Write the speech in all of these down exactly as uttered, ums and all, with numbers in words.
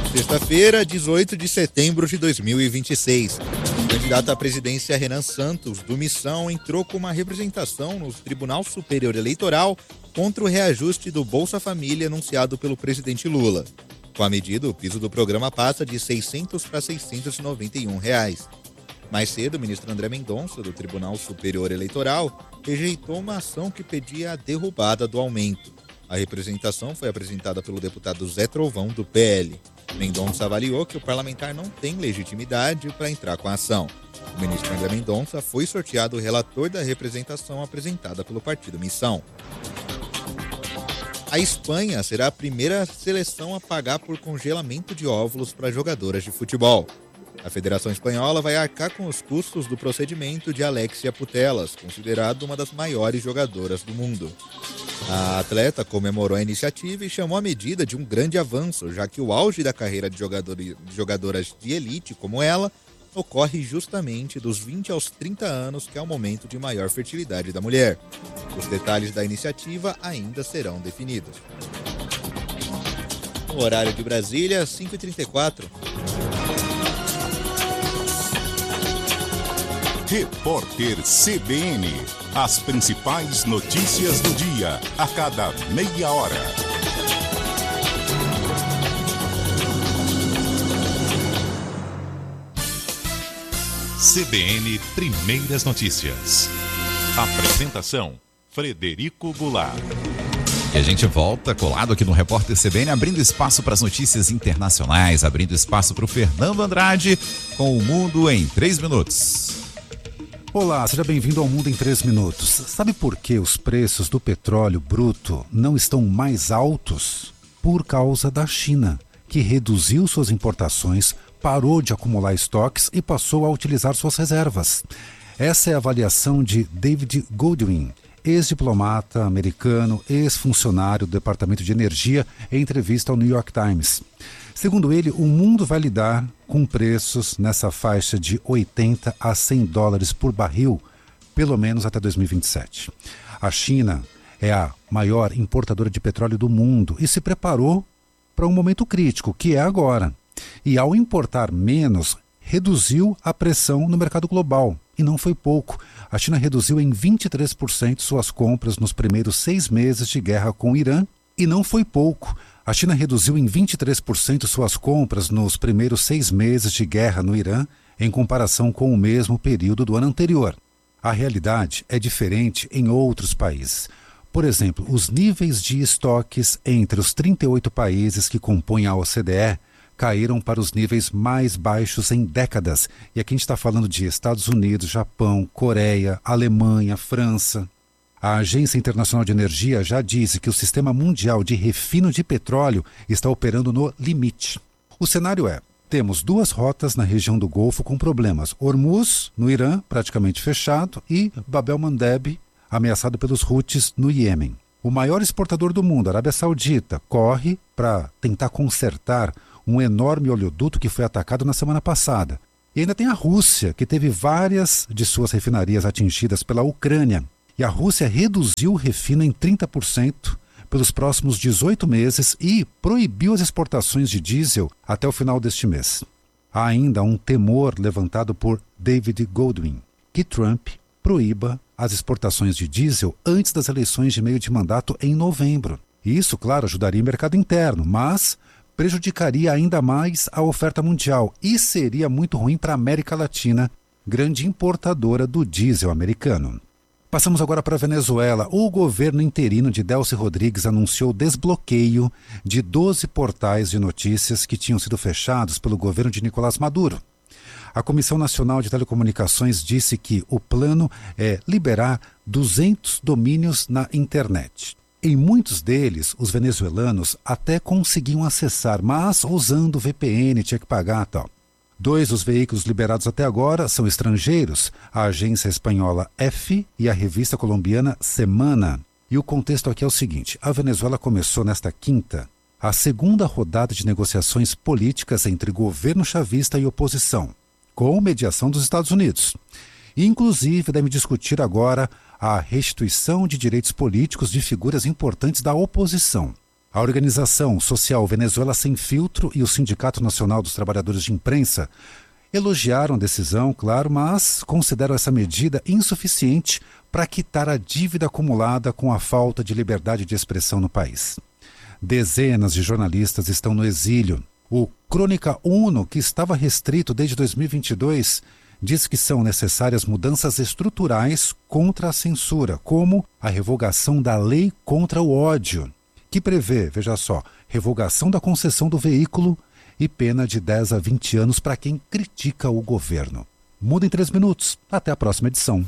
Sexta-feira, dezoito de setembro de dois mil e vinte e seis. O candidato à presidência Renan Santos, do Missão, entrou com uma representação no Tribunal Superior Eleitoral contra o reajuste do Bolsa Família anunciado pelo presidente Lula. Com a medida, o piso do programa passa de seiscentos para seiscentos e noventa e um reais. Mais cedo, o ministro André Mendonça, do Tribunal Superior Eleitoral, rejeitou uma ação que pedia a derrubada do aumento. A representação foi apresentada pelo deputado Zé Trovão, do P L. Mendonça avaliou que o parlamentar não tem legitimidade para entrar com a ação. O ministro André Mendonça foi sorteado o relator da representação apresentada pelo partido Missão. A Espanha será a primeira seleção a pagar por congelamento de óvulos para jogadoras de futebol. A Federação Espanhola vai arcar com os custos do procedimento de Alexia Putellas, considerada uma das maiores jogadoras do mundo. A atleta comemorou a iniciativa e chamou a medida de um grande avanço, já que o auge da carreira de jogadoras de elite como ela ocorre justamente dos vinte aos trinta anos, que é o momento de maior fertilidade da mulher. Os detalhes da iniciativa ainda serão definidos. No horário de Brasília, cinco e trinta e quatro. Repórter C B N. As principais notícias do dia, a cada meia hora. C B N Primeiras Notícias. Apresentação: Frederico Goulart. E a gente volta colado aqui no Repórter C B N, abrindo espaço para as notícias internacionais, abrindo espaço para o Fernando Andrade com o Mundo em três minutos. Olá, seja bem-vindo ao Mundo em três minutos. Sabe por que os preços do petróleo bruto não estão mais altos? Por causa da China, que reduziu suas importações, parou de acumular estoques e passou a utilizar suas reservas. Essa é a avaliação de David Goldwyn, ex-diplomata americano, ex-funcionário do Departamento de Energia, em entrevista ao New York Times. Segundo ele, o mundo vai lidar com preços nessa faixa de oitenta a cem dólares por barril, pelo menos até dois mil e vinte e sete. A China é a maior importadora de petróleo do mundo e se preparou para um momento crítico, que é agora. E ao importar menos, reduziu a pressão no mercado global. E não foi pouco. A China reduziu em vinte e três por cento suas compras nos primeiros seis meses de guerra com o Irã. E não foi pouco. A China reduziu em vinte e três por cento suas compras nos primeiros seis meses de guerra no Irã, em comparação com o mesmo período do ano anterior. A realidade é diferente em outros países. Por exemplo, os níveis de estoques entre os trinta e oito países que compõem a O C D E caíram para os níveis mais baixos em décadas. E aqui a gente está falando de Estados Unidos, Japão, Coreia, Alemanha, França. A Agência Internacional de Energia já disse que o sistema mundial de refino de petróleo está operando no limite. O cenário é: temos duas rotas na região do Golfo com problemas. Hormuz, no Irã, praticamente fechado, e Bab el-Mandeb, ameaçado pelos Houthis no Iêmen. O maior exportador do mundo, a Arábia Saudita, corre para tentar consertar um enorme oleoduto que foi atacado na semana passada. E ainda tem a Rússia, que teve várias de suas refinarias atingidas pela Ucrânia. E a Rússia reduziu o refino em trinta por cento pelos próximos dezoito meses e proibiu as exportações de diesel até o final deste mês. Há ainda um temor levantado por David Goldwyn, que Trump proíba as exportações de diesel antes das eleições de meio de mandato em novembro. E isso, claro, ajudaria o mercado interno, mas prejudicaria ainda mais a oferta mundial e seria muito ruim para a América Latina, grande importadora do diesel americano. Passamos agora para a Venezuela. O governo interino de Delcy Rodrigues anunciou desbloqueio de doze portais de notícias que tinham sido fechados pelo governo de Nicolás Maduro. A Comissão Nacional de Telecomunicações disse que o plano é liberar duzentos domínios na internet. Em muitos deles, os venezuelanos até conseguiam acessar, mas usando V P N, tinha que pagar tal. Dois dos veículos liberados até agora são estrangeiros, a agência espanhola F e a revista colombiana Semana. E o contexto aqui é o seguinte: a Venezuela começou nesta quinta a segunda rodada de negociações políticas entre governo chavista e oposição, com mediação dos Estados Unidos. E, inclusive, deve discutir agora a restituição de direitos políticos de figuras importantes da oposição. A organização social Venezuela Sem Filtro e o Sindicato Nacional dos Trabalhadores de Imprensa elogiaram a decisão, claro, mas consideram essa medida insuficiente para quitar a dívida acumulada com a falta de liberdade de expressão no país. Dezenas de jornalistas estão no exílio. O Crônica Uno, que estava restrito desde dois mil e vinte e dois, diz que são necessárias mudanças estruturais contra a censura, como a revogação da Lei contra o Ódio, que prevê, veja só, revogação da concessão do veículo e pena de dez a vinte anos para quem critica o governo. Muda em três minutos. Até a próxima edição.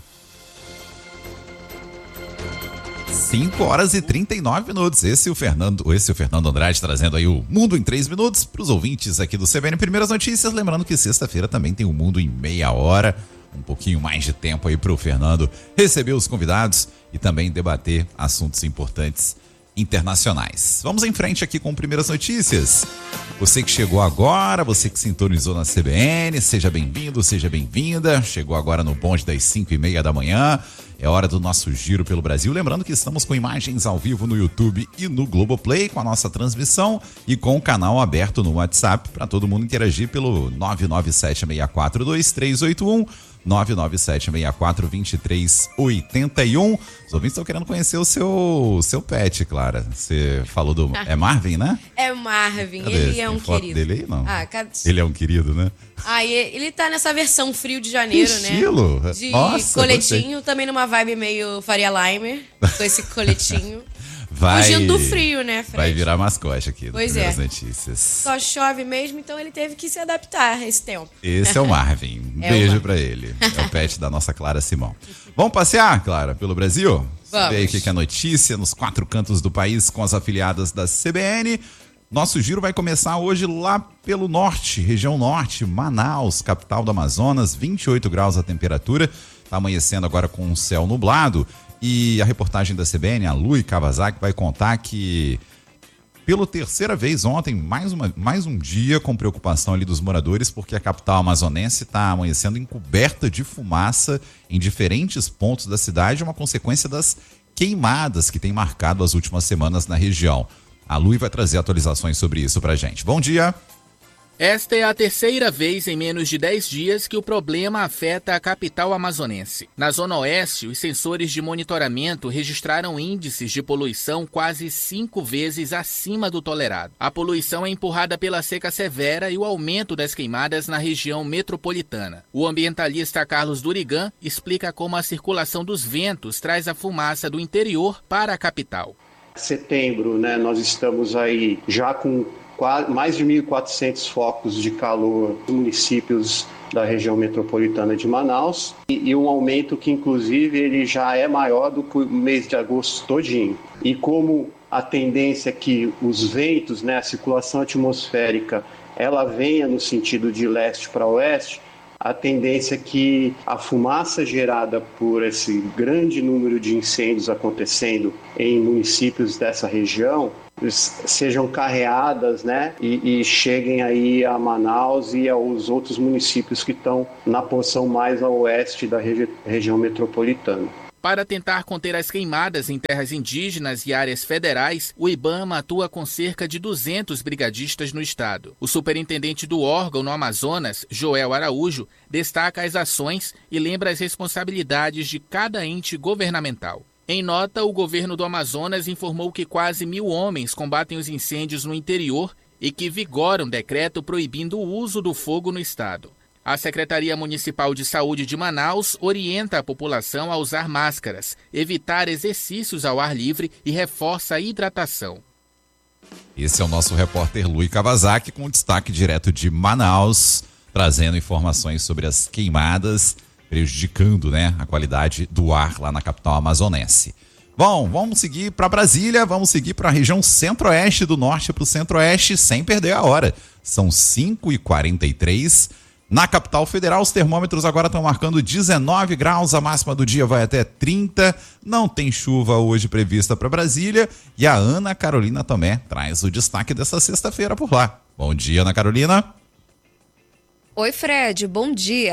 cinco horas e trinta e nove minutos. Esse é o Fernando, esse é o Fernando Andrade trazendo aí o Mundo em três minutos para os ouvintes aqui do C B N Primeiras Notícias. Lembrando que sexta-feira também tem o Mundo em meia hora. Um pouquinho mais de tempo aí para o Fernando receber os convidados e também debater assuntos importantes internacionais. Vamos em frente aqui com Primeiras Notícias. Você que chegou agora, você que sintonizou na C B N, seja bem-vindo, seja bem-vinda. Chegou agora no bonde das cinco e meia da manhã. É hora do nosso giro pelo Brasil. Lembrando que estamos com imagens ao vivo no YouTube e no Globoplay, com a nossa transmissão e com o canal aberto no WhatsApp para todo mundo interagir pelo nove nove sete seis quatro dois três oito um, nove nove sete seis quatro dois três oito um. Os ouvintes estão querendo conhecer o seu, seu pet, Clara. Você falou do... É Marvin, né? É Marvin, Cadê? ele Tem é um foto querido. Dele aí, não? Ah, cadê? Ele é um querido, né? Ah, ele tá nessa versão frio de janeiro, Que né? estilo! De Nossa, coletinho, gostei. também numa vibe meio Faria Limer, com esse coletinho. Vai, Fugindo do frio, né, Fred? Vai virar mascote aqui do Pois Primeiras é. Notícias. Só chove mesmo, então ele teve que se adaptar a esse tempo. Esse é o Marvin. Um É o beijo Marvin. pra ele. É o pet da nossa Clara Simão. Vamos passear, Clara, pelo Brasil? Saber aí o que que é notícia nos quatro cantos do país com as afiliadas da C B N. Nosso giro vai começar hoje lá pelo norte, região norte, Manaus, capital do Amazonas, vinte e oito graus a temperatura. Está amanhecendo agora com um céu nublado. E a reportagem da C B N, a Lui Kawasaki, vai contar que pela terceira vez ontem, mais, uma, mais um dia com preocupação ali dos moradores, porque a capital amazonense está amanhecendo encoberta de fumaça em diferentes pontos da cidade, uma consequência das queimadas que tem marcado as últimas semanas na região. A Lui vai trazer atualizações sobre isso pra gente. Bom dia! Esta é a terceira vez em menos de dez dias que o problema afeta a capital amazonense. Na Zona Oeste, os sensores de monitoramento registraram índices de poluição quase cinco vezes acima do tolerado. A poluição é empurrada pela seca severa e o aumento das queimadas na região metropolitana. O ambientalista Carlos Durigan explica como a circulação dos ventos traz a fumaça do interior para a capital. Setembro, né, nós estamos aí já com mais de mil e quatrocentos focos de calor nos municípios da região metropolitana de Manaus e, e um aumento que inclusive ele já é maior do que o mês de agosto todinho. E como a tendência é que os ventos, né, a circulação atmosférica, ela venha no sentido de leste para oeste, a tendência é que a fumaça gerada por esse grande número de incêndios acontecendo em municípios dessa região sejam carreadas, né, e, e cheguem aí a Manaus e aos outros municípios que estão na porção mais a oeste da regi- região metropolitana. Para tentar conter as queimadas em terras indígenas e áreas federais, o IBAMA atua com cerca de duzentos brigadistas no estado. O superintendente do órgão no Amazonas, Joel Araújo, destaca as ações e lembra as responsabilidades de cada ente governamental. Em nota, o governo do Amazonas informou que quase mil homens combatem os incêndios no interior e que vigora um decreto proibindo o uso do fogo no estado. A Secretaria Municipal de Saúde de Manaus orienta a população a usar máscaras, evitar exercícios ao ar livre e reforça a hidratação. Esse é o nosso repórter Lui Kawasaki com destaque direto de Manaus, trazendo informações sobre as queimadas, prejudicando, né, a qualidade do ar lá na capital amazonense. Bom, vamos seguir para Brasília, vamos seguir para a região centro-oeste, do norte para o centro-oeste, sem perder a hora. São cinco e quarenta e três. Na capital federal, os termômetros agora estão marcando dezenove graus, a máxima do dia vai até trinta. Não tem chuva hoje prevista para Brasília. E a Ana Carolina Tomé traz o destaque dessa sexta-feira por lá. Bom dia, Ana Carolina. Oi, Fred, bom dia.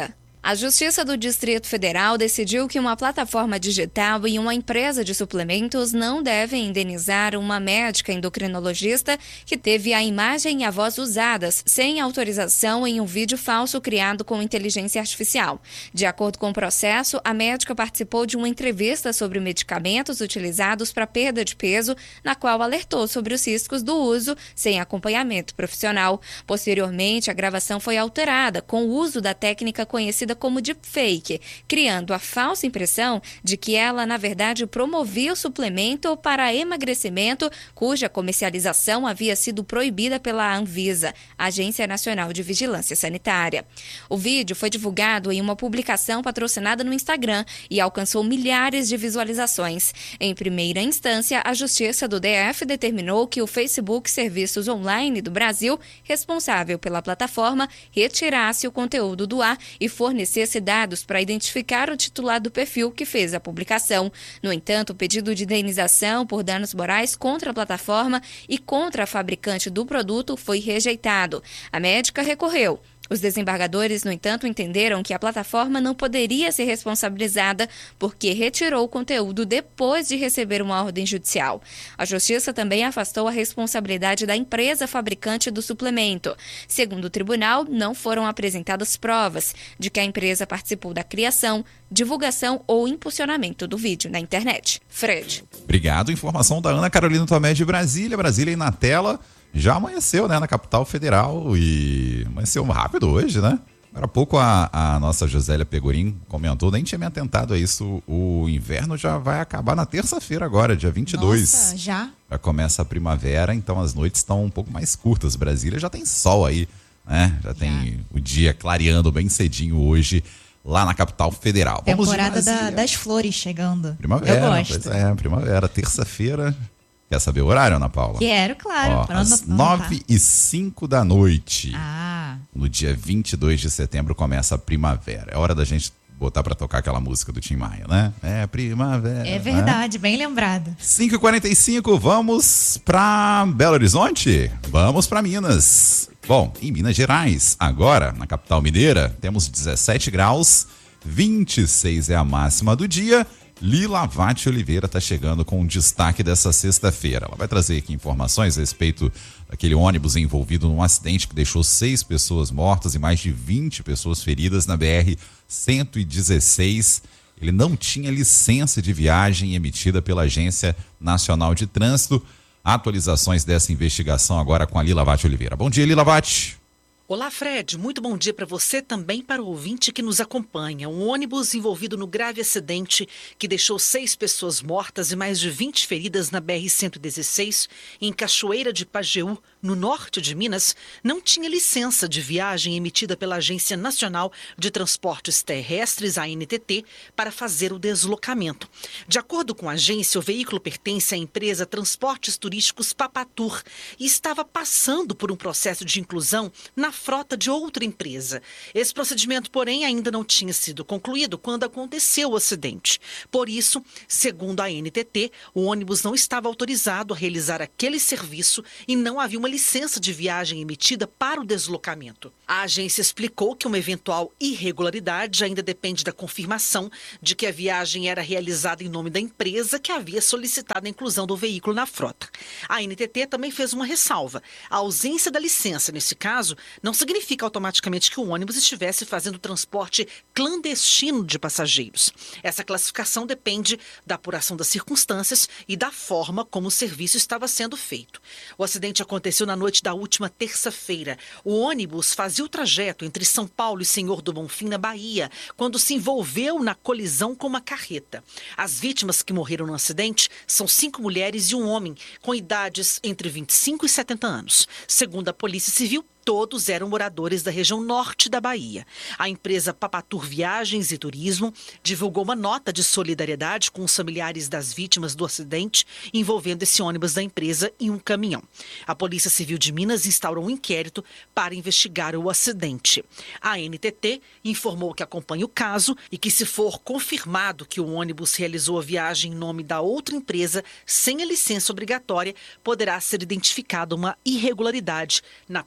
A Justiça do Distrito Federal decidiu que uma plataforma digital e uma empresa de suplementos não devem indenizar uma médica endocrinologista que teve a imagem e a voz usadas sem autorização em um vídeo falso criado com inteligência artificial. De acordo com o processo, a médica participou de uma entrevista sobre medicamentos utilizados para perda de peso, na qual alertou sobre os riscos do uso sem acompanhamento profissional. Posteriormente, a gravação foi alterada com o uso da técnica conhecida como deepfake, criando a falsa impressão de que ela, na verdade, promovia o suplemento para emagrecimento, cuja comercialização havia sido proibida pela Anvisa, Agência Nacional de Vigilância Sanitária. O vídeo foi divulgado em uma publicação patrocinada no Instagram e alcançou milhares de visualizações. Em primeira instância, a Justiça do D F determinou que o Facebook Serviços Online do Brasil, responsável pela plataforma, retirasse o conteúdo do ar e fornecesse fornecesse dados para identificar o titular do perfil que fez a publicação. No entanto, o pedido de indenização por danos morais contra a plataforma e contra a fabricante do produto foi rejeitado. A médica recorreu. Os desembargadores, no entanto, entenderam que a plataforma não poderia ser responsabilizada porque retirou o conteúdo depois de receber uma ordem judicial. A Justiça também afastou a responsabilidade da empresa fabricante do suplemento. Segundo o tribunal, não foram apresentadas provas de que a empresa participou da criação, divulgação ou impulsionamento do vídeo na internet. Fred. Obrigado. Informação da Ana Carolina Tomé de Brasília. Brasília aí na tela. Já amanheceu, né, na capital federal e amanheceu rápido hoje, né? Agora há pouco a, a nossa Josélia Pegorim comentou, nem tinha me atentado a isso, o inverno já vai acabar na terça-feira agora, dia vinte e dois. Nossa, já? Já começa a primavera, então as noites estão um pouco mais curtas. Brasília já tem sol aí, né? Já, já. tem o dia clareando bem cedinho hoje lá na capital federal. Vamos Temporada da, das flores chegando. Primavera, eu gosto. Pois é, primavera, terça-feira. Quer saber o horário, Ana Paula? Quero, claro. Ó, às nove e cinco da noite. Ah. No dia vinte e dois de setembro começa a primavera. É hora da gente botar pra tocar aquela música do Tim Maia, né? É primavera. É verdade, né? Bem lembrado. cinco e quarenta e cinco, vamos pra Belo Horizonte? Vamos pra Minas. Bom, em Minas Gerais, agora, na capital mineira, temos dezessete graus, vinte e seis é a máxima do dia. Lila Vatti Oliveira está chegando com um destaque dessa sexta-feira. Ela vai trazer aqui informações a respeito daquele ônibus envolvido num acidente que deixou seis pessoas mortas e mais de vinte pessoas feridas na B R cento e dezesseis. Ele não tinha licença de viagem emitida pela Agência Nacional de Trânsito. Atualizações dessa investigação agora com a Lila Vatti Oliveira. Bom dia, Lila Vatti. Olá, Fred. Muito bom dia para você, também para o ouvinte que nos acompanha. Um ônibus envolvido no grave acidente que deixou seis pessoas mortas e mais de vinte feridas na B R cento e dezesseis, em Cachoeira de Pajeú, no norte de Minas, não tinha licença de viagem emitida pela Agência Nacional de Transportes Terrestres, a A N T T, para fazer o deslocamento. De acordo com a agência, o veículo pertence à empresa Transportes Turísticos Papatur e estava passando por um processo de inclusão na frota de outra empresa. Esse procedimento, porém, ainda não tinha sido concluído quando aconteceu o acidente. Por isso, segundo a A N T T, o ônibus não estava autorizado a realizar aquele serviço e não havia uma licença de viagem emitida para o deslocamento. A agência explicou que uma eventual irregularidade ainda depende da confirmação de que a viagem era realizada em nome da empresa que havia solicitado a inclusão do veículo na frota. A A N T T também fez uma ressalva. A ausência da licença, nesse caso, não significa automaticamente que o ônibus estivesse fazendo transporte clandestino de passageiros. Essa classificação depende da apuração das circunstâncias e da forma como o serviço estava sendo feito. O acidente aconteceu na noite da última terça-feira. O ônibus fazia o trajeto entre São Paulo e Senhor do Bonfim, na Bahia, quando se envolveu na colisão com uma carreta. As vítimas que morreram no acidente são cinco mulheres e um homem, com idades entre vinte e cinco e setenta anos. Segundo a Polícia Civil, todos eram moradores da região norte da Bahia. A empresa Papatur Viagens e Turismo divulgou uma nota de solidariedade com os familiares das vítimas do acidente envolvendo esse ônibus da empresa e um caminhão. A Polícia Civil de Minas instaurou um inquérito para investigar o acidente. A N T T informou que acompanha o caso e que, se for confirmado que o ônibus realizou a viagem em nome da outra empresa sem a licença obrigatória, poderá ser identificada uma irregularidade na prestação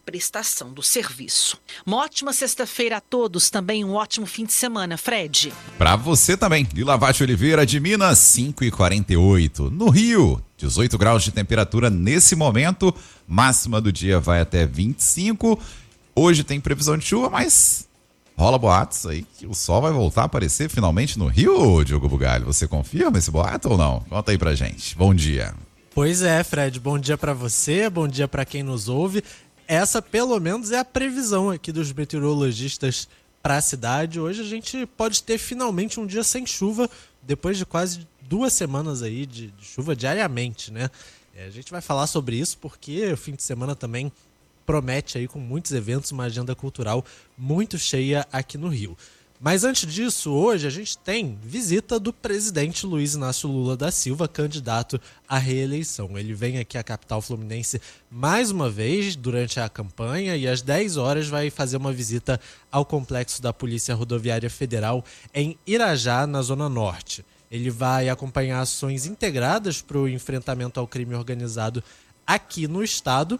prestação do serviço. Uma ótima sexta-feira a todos, também um ótimo fim de semana, Fred. Pra você também. Lila Vate Oliveira de Minas, cinco e quarenta e oito. No Rio, dezoito graus de temperatura nesse momento, máxima do dia vai até vinte e cinco. Hoje tem previsão de chuva, mas rola boatos aí que o sol vai voltar a aparecer finalmente no Rio, Diogo Bugalho. Você confirma esse boato ou não? Conta aí pra gente. Bom dia. Pois é, Fred, bom dia pra você, bom dia pra quem nos ouve. Essa, pelo menos, é a previsão aqui dos meteorologistas para a cidade. Hoje a gente pode ter finalmente um dia sem chuva, depois de quase duas semanas aí de, de chuva diariamente, né? É, a gente vai falar sobre isso porque o fim de semana também promete aí com muitos eventos, uma agenda cultural muito cheia aqui no Rio. Mas antes disso, hoje a gente tem visita do presidente Luiz Inácio Lula da Silva, candidato à reeleição. Ele vem aqui à capital fluminense mais uma vez durante a campanha e às dez horas vai fazer uma visita ao complexo da Polícia Rodoviária Federal em Irajá, na Zona Norte. Ele vai acompanhar ações integradas para o enfrentamento ao crime organizado aqui no estado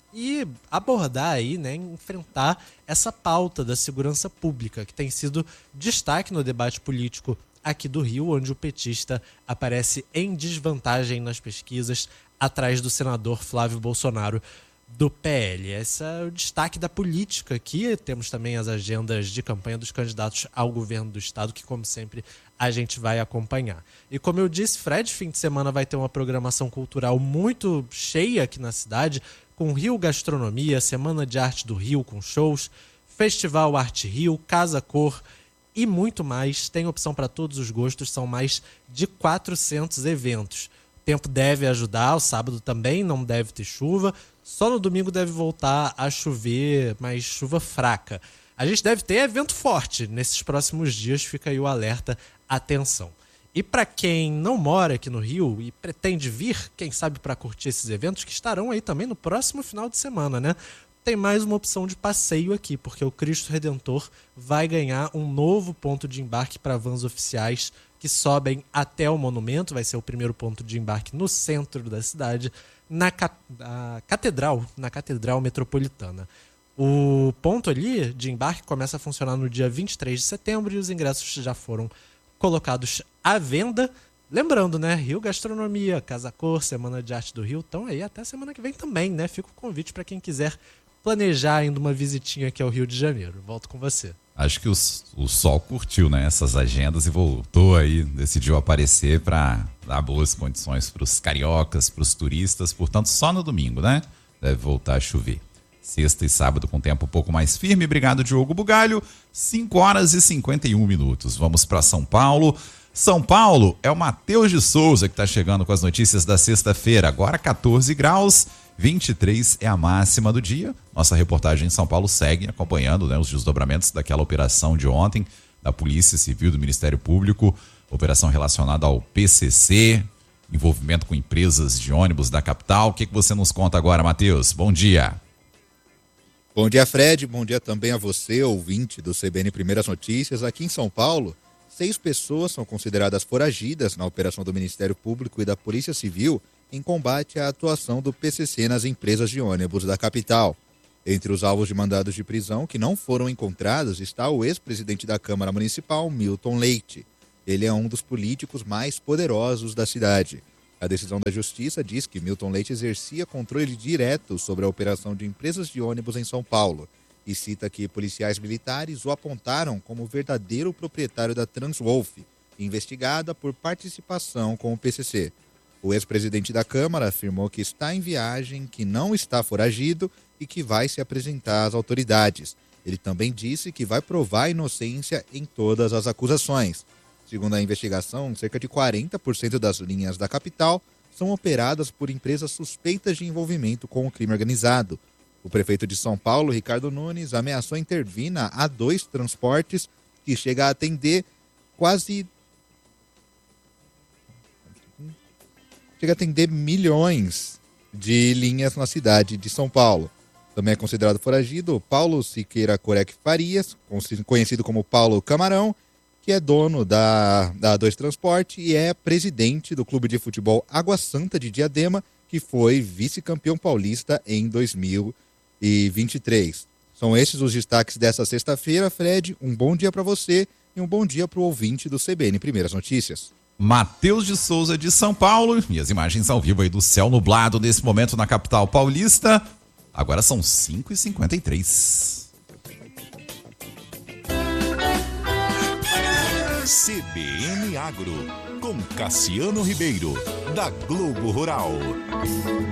e abordar aí, né, enfrentar essa pauta da segurança pública, que tem sido destaque no debate político aqui do Rio, onde o petista aparece em desvantagem nas pesquisas, atrás do senador Flávio Bolsonaro, do P L. Esse é o destaque da política aqui. Temos também as agendas de campanha dos candidatos ao governo do estado, que, como sempre, a gente vai acompanhar. E como eu disse, Fred, fim de semana vai ter uma programação cultural muito cheia aqui na cidade, com Rio Gastronomia, Semana de Arte do Rio com shows, Festival Arte Rio, Casa Cor e muito mais. Tem opção para todos os gostos, são mais de quatrocentos eventos. O tempo deve ajudar, o sábado também não deve ter chuva, só no domingo deve voltar a chover, mas chuva fraca. A gente deve ter evento forte nesses próximos dias, fica aí o alerta, atenção. E para quem não mora aqui no Rio e pretende vir, quem sabe para curtir esses eventos, que estarão aí também no próximo final de semana, né? Tem mais uma opção de passeio aqui, porque o Cristo Redentor vai ganhar um novo ponto de embarque para vans oficiais que sobem até o monumento. Vai ser o primeiro ponto de embarque no centro da cidade, na, ca- na catedral, na Catedral Metropolitana. O ponto ali de embarque começa a funcionar no dia vinte e três de setembro e os ingressos já foram colocados à venda. Lembrando, né? Rio Gastronomia, Casa Cor, Semana de Arte do Rio estão aí até semana que vem também, né? Fica o convite para quem quiser planejar ainda uma visitinha aqui ao Rio de Janeiro. Volto com você. Acho que o, o Sol curtiu, né, essas agendas e voltou aí, decidiu aparecer para dar boas condições para os cariocas, para os turistas, portanto só no domingo, né? Deve voltar a chover. Sexta e sábado com tempo um pouco mais firme. Obrigado, Diogo Bugalho. cinco horas e cinquenta e um minutos. Vamos para São Paulo. São Paulo é o Matheus de Souza que está chegando com as notícias da sexta-feira. Agora catorze graus, vinte e três é a máxima do dia. Nossa reportagem em São Paulo segue acompanhando, né, os desdobramentos daquela operação de ontem da Polícia Civil, do Ministério Público, operação relacionada ao P C C, envolvimento com empresas de ônibus da capital. O que, que você nos conta agora, Matheus? Bom dia. Bom dia, Fred. Bom dia também a você, ouvinte do C B N Primeiras Notícias. Aqui em São Paulo, seis pessoas são consideradas foragidas na operação do Ministério Público e da Polícia Civil em combate à atuação do P C C nas empresas de ônibus da capital. Entre os alvos de mandados de prisão que não foram encontrados está o ex-presidente da Câmara Municipal, Milton Leite. Ele é um dos políticos mais poderosos da cidade. A decisão da Justiça diz que Milton Leite exercia controle direto sobre a operação de empresas de ônibus em São Paulo e cita que policiais militares o apontaram como verdadeiro proprietário da Transwolf, investigada por participação com o P C C. O ex-presidente da Câmara afirmou que está em viagem, que não está foragido e que vai se apresentar às autoridades. Ele também disse que vai provar a inocência em todas as acusações. Segundo a investigação, cerca de quarenta por cento das linhas da capital são operadas por empresas suspeitas de envolvimento com o crime organizado. O prefeito de São Paulo, Ricardo Nunes, ameaçou intervir na A dois Transportes, que chega a atender quase... chega a atender milhões de linhas na cidade de São Paulo. Também é considerado foragido Paulo Siqueira Corec Farias, conhecido como Paulo Camarão, que é dono da, da A dois Transporte e é presidente do Clube de Futebol Água Santa de Diadema, que foi vice-campeão paulista em dois mil e vinte e três. São esses os destaques dessa sexta-feira. Fred, um bom dia para você e um bom dia para o ouvinte do C B N Primeiras Notícias. Matheus de Souza de São Paulo e as imagens ao vivo aí do céu nublado nesse momento na capital paulista. Agora são cinco e cinquenta e três. C B N Agro, com Cassiano Ribeiro, da Globo Rural.